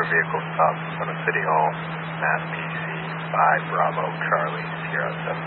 motor vehicle stop in front of City Hall, Mass PC 5 Bravo Charlie Sierra 7.